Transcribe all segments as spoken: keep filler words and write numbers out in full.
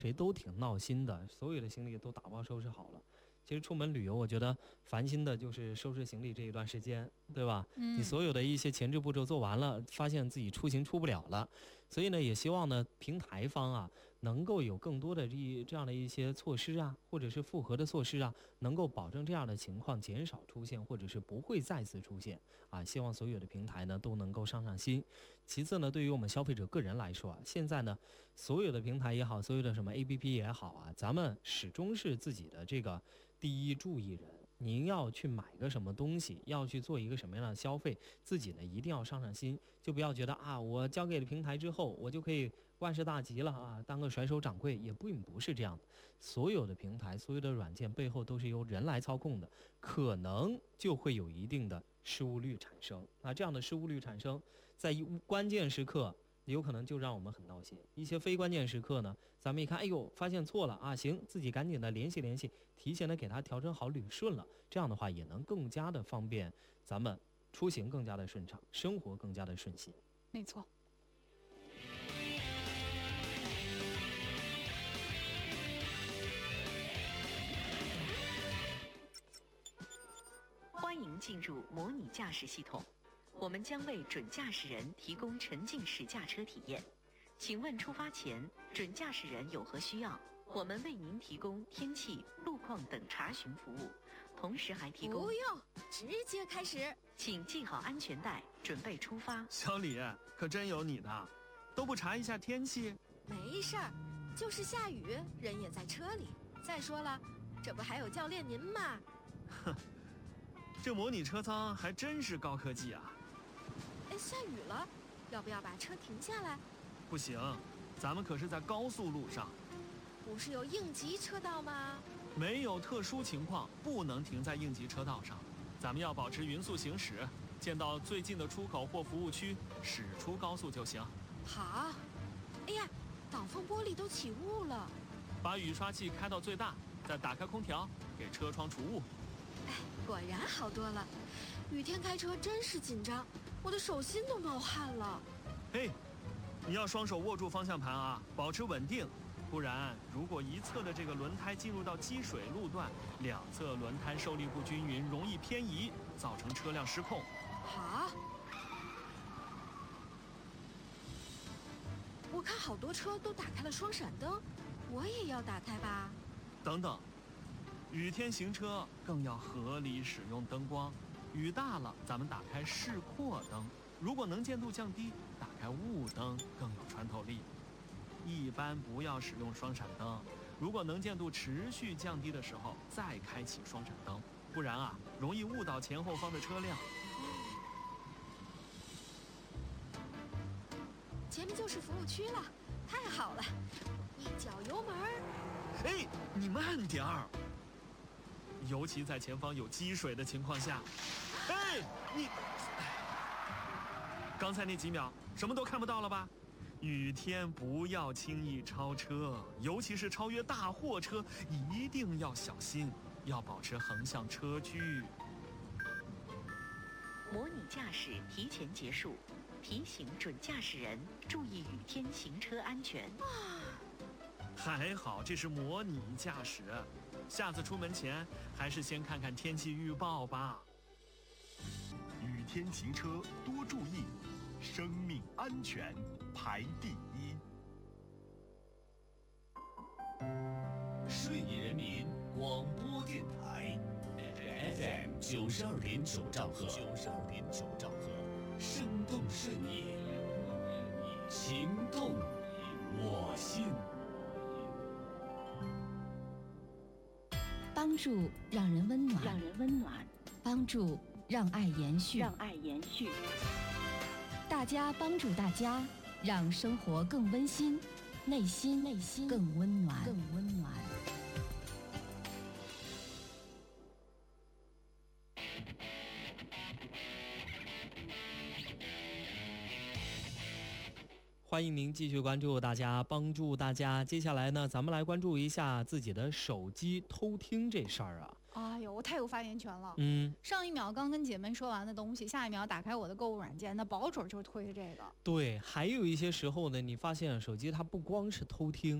谁都挺闹心的，所有的行李都打包收拾好了。其实出门旅游，我觉得烦心的就是收拾行李这一段时间，对吧？ 嗯， 你所有的一些前置步骤做完了，发现自己出行出不了了，所以呢，也希望呢平台方啊能够有更多的这这样的一些措施啊，或者是复合的措施啊，能够保证这样的情况减少出现，或者是不会再次出现啊。希望所有的平台呢都能够上上心。其次呢，对于我们消费者个人来说啊，现在呢所有的平台也好，所有的什么 A P P 也好啊，咱们始终是自己的这个第一注意人。您要去买个什么东西，要去做一个什么样的消费，自己呢一定要上上心，就不要觉得啊，我交给了平台之后，我就可以万事大吉了啊，当个甩手掌柜，也并不是这样的。所有的平台，所有的软件背后都是由人来操控的，可能就会有一定的失误率产生。那这样的失误率产生，在关键时刻有可能就让我们很闹心。一些非关键时刻呢，咱们一看，哎呦，发现错了啊，行，自己赶紧的联系联系，提前的给他调整好捋顺了，这样的话也能更加的方便咱们出行更加的顺畅，生活更加的顺心。 没错。 欢迎进入模拟驾驶系统，我们将为准驾驶人提供沉浸式驾车体验。请问出发前，准驾驶人有何需要？我们为您提供天气、路况等查询服务，同时还提供…… 不用，直接开始。 请系好安全带，准备出发。 小李，可真有你的，都不查一下天气？ 没事儿，就是下雨，人也在车里。再说了，这不还有教练您吗？ 哼，这模拟车舱还真是高科技啊！ 哎，下雨了，要不要把车停下来？ 不行，咱们可是在高速路上。 不是有应急车道吗？ 没有特殊情况不能停在应急车道上，咱们要保持匀速行驶，见到最近的出口或服务区驶出高速就行。 好。哎呀，挡风玻璃都起雾了。 把雨刷器开到最大，再打开空调，给车窗除雾。 哎，果然好多了。雨天开车真是紧张，我的手心都冒汗了。 嘿，你要双手握住方向盘啊，保持稳定，不然如果一侧的这个轮胎进入到积水路段，两侧轮胎受力不均匀，容易偏移，造成车辆失控。 好。我看好多车都打开了双闪灯，我也要打开吧。 等等，雨天行车更要合理使用灯光。雨大了，咱们打开示廓灯；如果能见度降低，打开雾灯更有穿透力。一般不要使用双闪灯，如果能见度持续降低的时候，再开启双闪灯，不然啊，容易误导前后方的车辆。 前面就是服务区了，太好了！一脚油门。 哎，你慢点儿，尤其在前方有积水的情况下。哎，你，刚才那几秒什么都看不到了吧？雨天不要轻易超车，尤其是超越大货车，一定要小心，要保持横向车距。 模拟驾驶提前结束，提醒准驾驶人注意雨天行车安全。 还好这是模拟驾驶，下次出门前还是先看看天气预报吧。 雨天行车多注意，生命安全排第一。 顺义人民广播电台 F M 九十二点九兆赫，九十二点九兆赫，生动顺义，情动我心。 帮助让人温暖， 让人温暖， 帮助让爱延续， 让爱延续。 大家帮助大家，让生活更温馨，内心内心更温暖，更温暖。 欢迎您继续关注大家，帮助大家。接下来呢，咱们来关注一下自己的手机偷听这事儿啊。 哎呦，我太有发言权了。 嗯， 上一秒刚跟姐妹说完的东西，下一秒打开我的购物软件，那保准就是推这个。 对，还有一些时候呢，你发现手机它不光是偷听，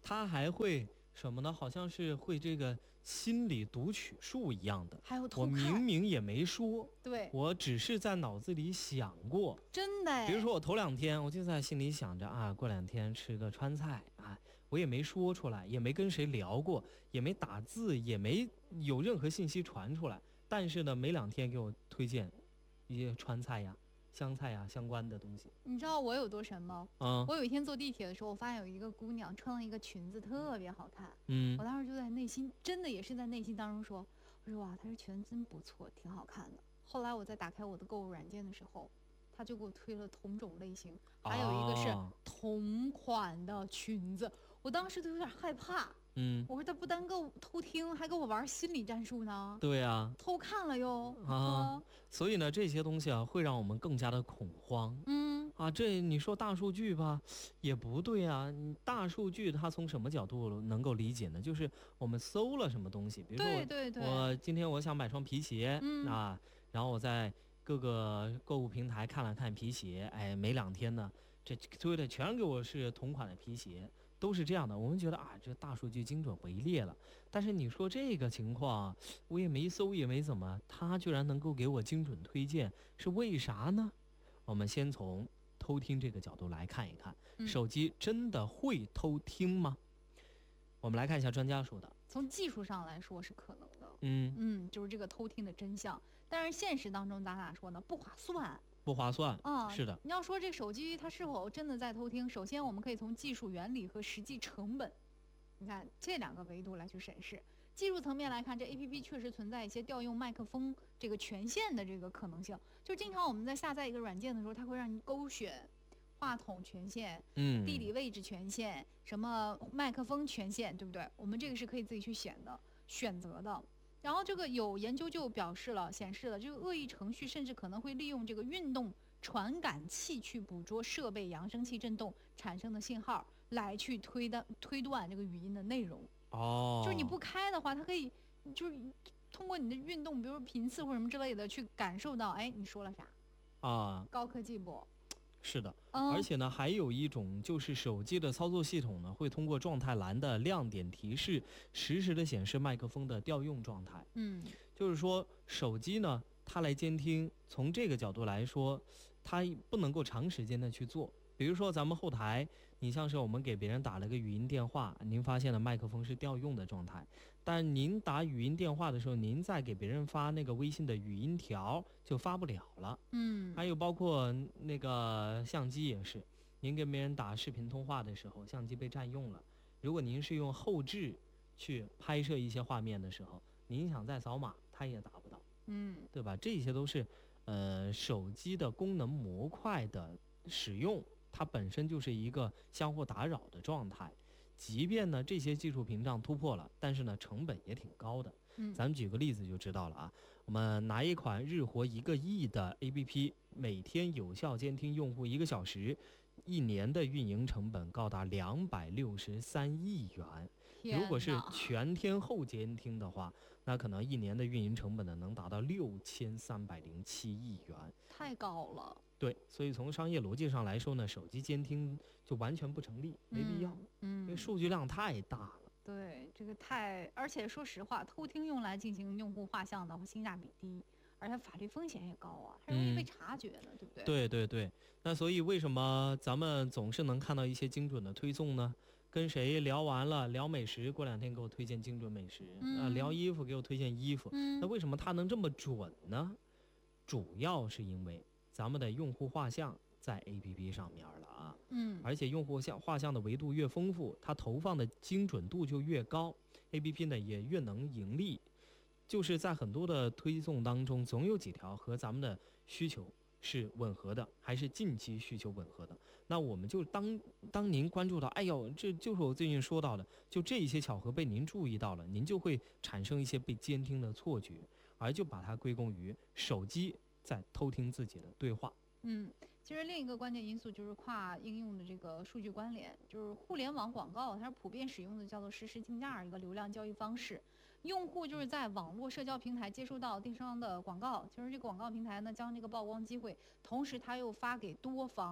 它还会什么呢？好像是会这个心理读取术一样的。 还有偷我看， 明明也没说， 对， 我只是在脑子里想过。 真的哎。 比如说我头两天我就在心里想着啊，过两天吃个川菜啊，我也没说出来，也没跟谁聊过，也没打字，也没有任何信息传出来。但是呢，每两天给我推荐一些川菜呀、湘菜呀相关的东西。 你知道我有多神吗？ 嗯我有一天坐地铁的时候，我发现有一个姑娘穿了一个裙子，特别好看。 嗯我当时就在内心，真的也是在内心当中说，我说哇，她这裙子真不错，挺好看的。后来我在打开我的购物软件的时候，他就给我推了同种类型，还有一个是哦同款的裙子，我当时都有点害怕。 嗯， 我说他不单够偷听，还跟我玩心理战术呢， 对啊偷看了哟。 啊，所以呢，这些东西啊会让我们更加的恐慌。 嗯啊，这你说大数据吧，也不对啊。你大数据它从什么角度能够理解呢？就是我们搜了什么东西，比如说我对对对， 我今天我想买双皮鞋， 嗯啊，然后我在各个购物平台看了看皮鞋，哎，没两天呢，这推的全给我是同款的皮鞋，都是这样的。我们觉得啊，这大数据精准围猎了。但是你说这个情况，我也没搜也没怎么，他居然能够给我精准推荐，是为啥呢？我们先从偷听这个角度来看一看， 嗯手机真的会偷听吗？我们来看一下专家说的。 从技术上来说是可能的。 嗯， 嗯，就是这个偷听的真相，但是现实当中咱俩说呢，不划算不划算。 啊。 是的。 你要说这手机它是否真的在偷听，首先我们可以从技术原理和实际成本，你看这两个维度来去审视。技术层面来看，这 A P P 确实存在一些调用麦克风这个权限的这个可能性。就经常我们在下载一个软件的时候，它会让你勾选话筒权限、 嗯， 地理位置权限、什么麦克风权限，对不对？我们这个是可以自己去选的、选择的。然后这个有研究就表示了，显示了这个恶意程序甚至可能会利用这个运动传感器去捕捉设备扬声器振动产生的信号，来去推的推断这个语音的内容。 哦， 就是你不开的话，它可以就是通过你的运动，比如说频次或什么之类的，去感受到，哎，你说了啥？ 啊， 高科技不？ 是的。 嗯， 而且呢，还有一种就是手机的操作系统呢，会通过状态栏的亮点提示，实时的显示麦克风的调用状态。 嗯， 就是说手机呢，它来监听，从这个角度来说，它不能够长时间的去做。比如说咱们后台，你像是我们给别人打了个语音电话，您发现了麦克风是调用的状态，但您打语音电话的时候，您再给别人发那个微信的语音条就发不了了。 嗯， 还有包括那个相机也是，您跟别人打视频通话的时候，相机被占用了。如果您是用后置去拍摄一些画面的时候，您想再扫码，它也达不到， 嗯， 对吧？这些都是呃手机的功能模块的使用，它本身就是一个相互打扰的状态。即便呢这些技术屏障突破了，但是呢成本也挺高的。 嗯， 咱们举个例子就知道了啊。我们拿一款日活一个亿的 A P P， 每天有效监听用户一个小时，一年的运营成本高达两百六十三亿元。 天如果是哪全天候监听的话，那可能一年的运营成本呢能达到六千三百零七亿元。 太高了， 对，所以从商业逻辑上来说呢，手机监听就完全不成立，没必要， 嗯， 因为数据量太大了。 对，这个太，而且说实话，偷听用来进行用户画像的话，性价比低，而且法律风险也高啊，它容易被嗯察觉的，对不对？ 对对对，那所以为什么咱们总是能看到一些精准的推送呢？跟谁聊完了，聊美食，过两天给我推荐精准美食；啊、 嗯聊衣服给我推荐衣服。 嗯那为什么它能这么准呢？主要是因为咱们的用户画像在 A P P 上面了啊。 嗯， 而且用户像画像的维度越丰富，它投放的精准度就越高 ，A P P 呢也越能盈利。就是在很多的推送当中，总有几条和咱们的需求是吻合的，还是近期需求吻合的。那我们就当当您关注到，哎呦，这就是我最近说到的，就这一些巧合被您注意到了，您就会产生一些被监听的错觉，而就把它归功于手机在偷听自己的对话。 嗯，其实另一个关键因素就是跨应用的这个数据关联，就是互联网广告，它是普遍使用的叫做实时竞价一个流量交易方式。用户就是在网络社交平台接收到电商的广告，就是这个广告平台呢将这个曝光机会，同时它又发给多方，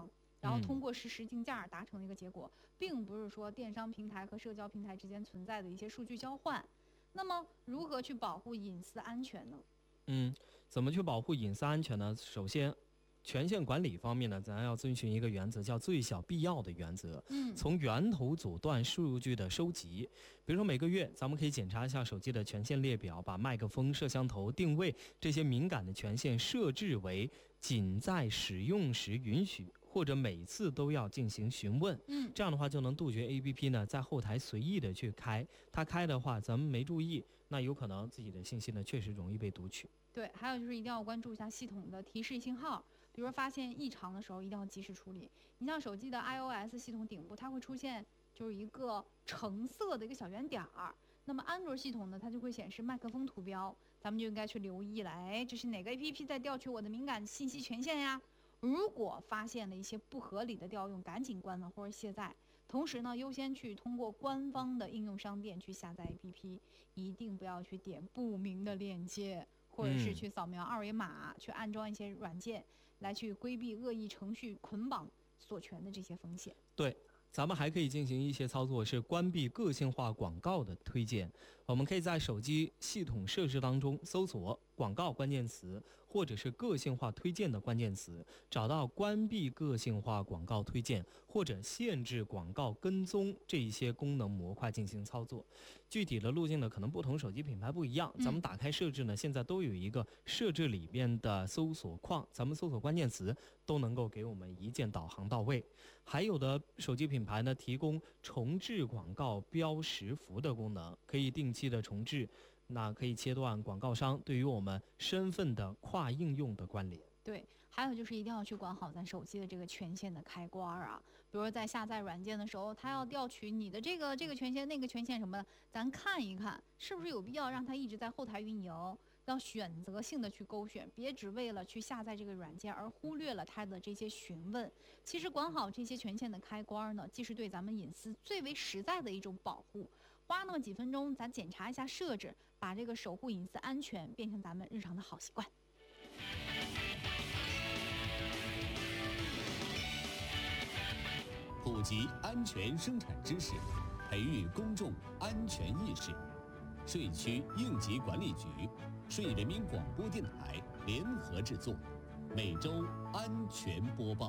然后通过实时竞价达成的一个结果，并不是说电商平台和社交平台之间存在的一些数据交换。那么如何去保护隐私安全呢？ 嗯，怎么去保护隐私安全呢？首先，权限管理方面呢，咱要遵循一个原则，叫最小必要的原则。 嗯， 从源头阻断数据的收集。比如说每个月，咱们可以检查一下手机的权限列表，把麦克风、摄像头、定位这些敏感的权限设置为仅在使用时允许，或者每次都要进行询问。 嗯， 这样的话就能杜绝 A P P 呢在后台随意的去开，它开的话咱们没注意，那有可能自己的信息呢确实容易被读取。 对，还有就是一定要关注一下系统的提示信号，比如说发现异常的时候一定要及时处理。你像手机的 iOS 系统顶部，它会出现就是一个橙色的一个小圆点儿，那么安卓系统呢，它就会显示麦克风图标，咱们就应该去留意了，哎，这是哪个 A P P 在调取我的敏感信息权限呀？如果发现了一些不合理的调用，赶紧关了或者卸载。同时呢，优先去通过官方的应用商店去下载 A P P， 一定不要去点不明的链接，或者是去扫描二维码、嗯、去安装一些软件，来去规避恶意程序捆绑锁权的这些风险。 对，咱们还可以进行一些操作，是关闭个性化广告的推荐。我们可以在手机系统设置当中搜索广告关键词，或者是个性化推荐的关键词，找到关闭个性化广告推荐或者限制广告跟踪这一些功能模块进行操作。具体的路径呢，可能不同手机品牌不一样。咱们打开设置呢，现在都有一个设置里边的搜索框，咱们搜索关键词都能够给我们一键导航到位。还有的手机品牌呢，提供重置广告标识符的功能，可以定期的重置，那可以切断广告商对于我们身份的跨应用的关联。 对，还有就是一定要去管好咱手机的这个权限的开关啊，比如说在下载软件的时候，它要调取你的这个这个权限、那个权限什么的，咱看一看是不是有必要让它一直在后台运营，要选择性的去勾选，别只为了去下载这个软件而忽略了它的这些询问。其实管好这些权限的开关呢，既是对咱们隐私最为实在的一种保护。花那么几分钟，咱检查一下设置，把这个守护隐私安全变成咱们日常的好习惯。 普及安全生产知识，培育公众安全意识。税区应急管理局、税人民广播电台联合制作，每周安全播报。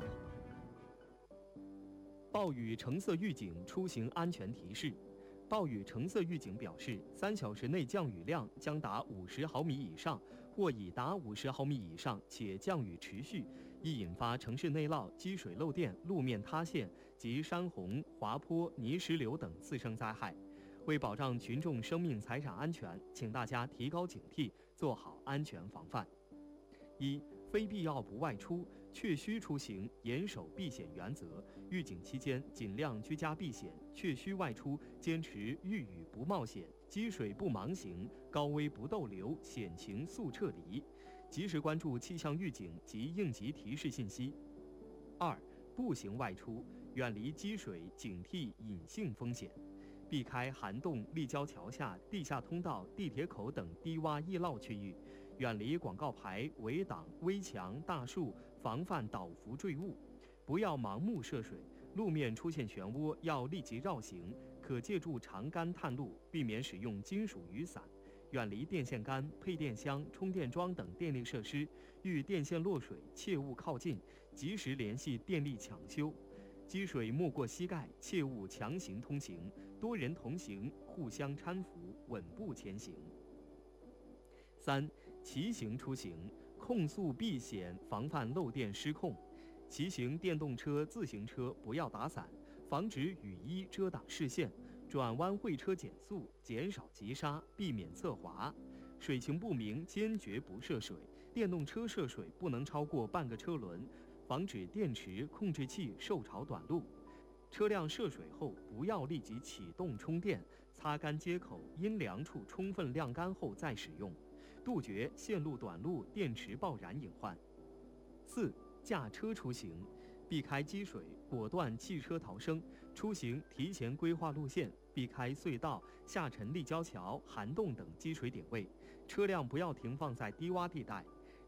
暴雨橙色预警出行安全提示。暴雨橙色预警表示，三小时内降雨量将达五十毫米以上，或已达五十毫米以上，且降雨持续，易引发城市内涝、积水漏电、路面塌陷及山洪、滑坡、泥石流等次生灾害。为保障群众生命财产安全，请大家提高警惕，做好安全防范。一、非必要不外出，确需出行，严守避险原则。预警期间尽量居家避险，确需外出，坚持遇雨不冒险，积水不盲行，高危不逗留，险情速撤离。及时关注气象预警及应急提示信息。二、步行外出，远离积水，警惕隐性风险。避开涵洞、立交桥下、地下通道、地铁口等低洼易涝区域，远离广告牌、围挡、危墙、大树，防范倒伏坠物。不要盲目涉水，路面出现漩涡要立即绕行，可借助长杆探路，避免使用金属雨伞。远离电线杆、配电箱、充电桩等电力设施，遇电线落水切勿靠近，及时联系电力抢修。积水没过膝盖，切勿强行通行，多人同行，互相搀扶，稳步前行。三、骑行出行，控速避险，防范漏电失控。骑行电动车、自行车不要打伞，防止雨衣遮挡视线，转弯会车减速，减少急刹，避免侧滑。水情不明，坚决不涉水。电动车涉水不能超过半个车轮，防止电池、控制器受潮短路。车辆涉水后，不要立即启动充电，擦干接口，阴凉处充分晾干后再使用，杜绝线路短路、电池爆燃隐患。四、驾车出行，避开积水，果断弃车逃生。出行提前规划路线，避开隧道、下沉立交桥、涵洞等积水点位。车辆不要停放在低洼地带。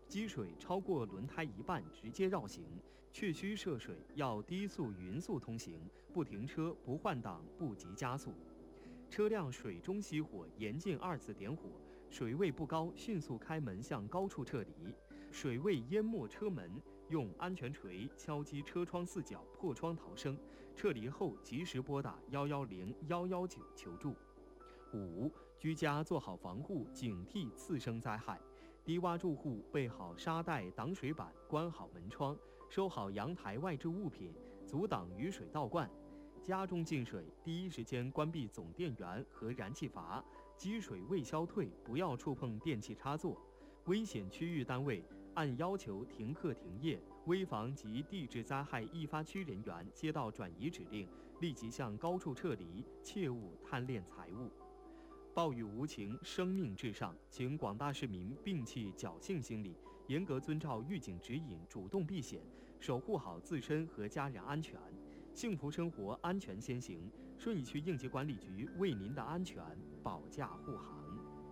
积水超过轮胎一半直接绕行，确需涉水要低速匀速通行，不停车、不换挡、不急加速。车辆水中熄火，严禁二次点火，水位不高，迅速开门向高处撤离。水位淹没车门，用安全锤敲击车窗四角，破窗逃生。撤离后及时拨打一一零、一一九求助。五、居家做好防护，警惕次生灾害。低洼住户备好沙袋、挡水板，关好门窗，收好阳台外置物品，阻挡雨水倒灌。家中进水，第一时间关闭总电源和燃气阀，积水未消退，不要触碰电气插座。危险区域单位按要求停课停业，危防及地质灾害易发区人员接到转移指令，立即向高处撤离，切勿贪恋财物。暴雨无情，生命至上，请广大市民摒弃侥幸心理，严格遵照预警指引，主动避险，守护好自身和家人安全。幸福生活，安全先行。顺义区应急管理局为您的安全保驾护航。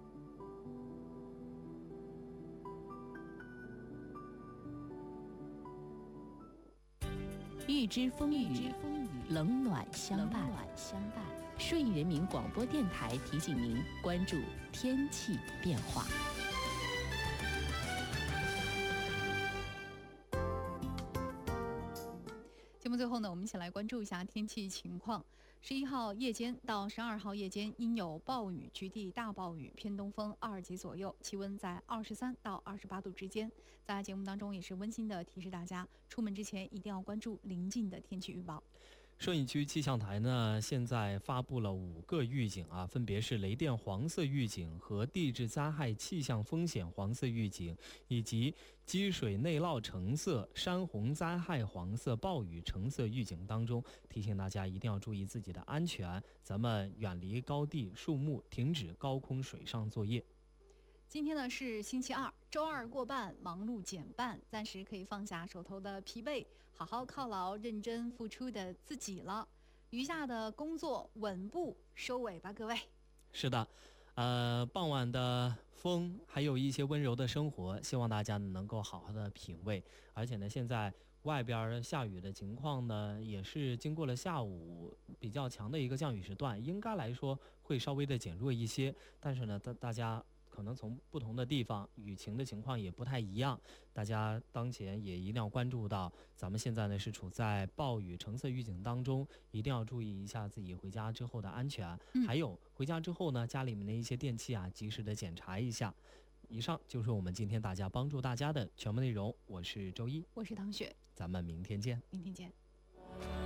预知风雨，冷暖相伴。顺义人民广播电台提醒您关注天气变化。 节目最后呢，我们一起来关注一下天气情况。十一号夜间到十二号夜间阴有暴雨，局地大暴雨，偏东风二级左右，气温在二十三到二十八度之间。在节目当中也是温馨的提示大家，出门之前一定要关注临近的天气预报。 顺义区气象台呢，现在发布了五个预警啊，分别是雷电黄色预警和地质灾害气象风险黄色预警，以及积水内涝橙色、山洪灾害黄色、暴雨橙色预警当中，提醒大家一定要注意自己的安全，咱们远离高地、树木，停止高空水上作业。 今天呢是星期二，周二过半，忙碌减半，暂时可以放下手头的疲惫，好好犒劳认真付出的自己了。余下的工作稳步收尾吧，各位。 是的，呃，傍晚的风，还有一些温柔的生活，希望大家能够好好的品味。而且呢，现在外边下雨的情况呢，也是经过了下午比较强的一个降雨时段，应该来说会稍微的减弱一些。但是呢，大大家可能从不同的地方雨情的情况也不太一样，大家当前也一定要关注到，咱们现在呢是处在暴雨橙色预警当中，一定要注意一下自己回家之后的安全。 嗯、 还有回家之后呢，家里面的一些电器啊，及时的检查一下。以上就是我们今天大家帮助大家的全部内容，我是周一， 我是唐雪， 咱们明天见， 明天见。